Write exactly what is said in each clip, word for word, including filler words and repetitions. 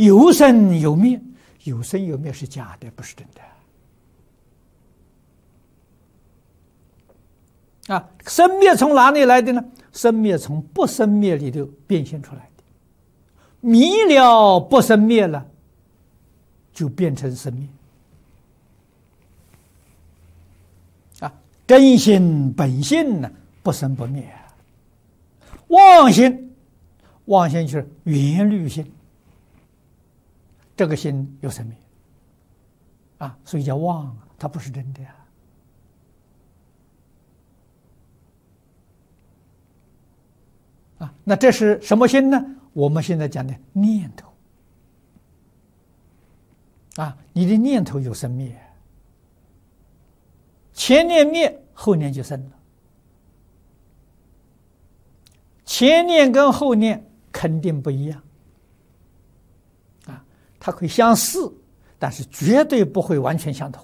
有生有灭，有生有灭是假的，不是真的。啊，生灭从哪里来的呢？生灭从不生灭里头变现出来的。迷了不生灭了，就变成生灭。啊，真心本性呢，不生不灭。妄心，妄心就是缘虑心，这个心有生灭。啊，所以叫妄，它不是真的呀。啊，那这是什么心呢？我们现在讲的念头。啊，你的念头有生灭，前念灭，后念就生了。前念跟后念肯定不一样。啊，它可以相似，但是绝对不会完全相同。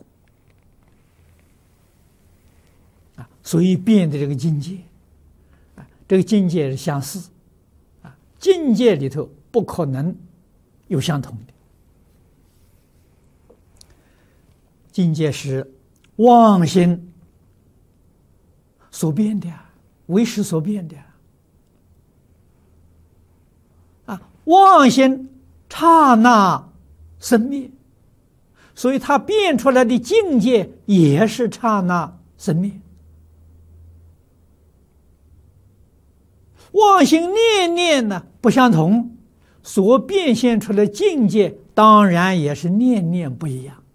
啊，所以变的这个境界。这个境界是相似，啊，境界里头不可能有相同的。境界是妄心所变的啊，为识所变的啊，妄心刹那生灭，所以它变出来的境界也是刹那生灭。妄心念念呢不相同，所变现出来的境界当然也是念念不一样。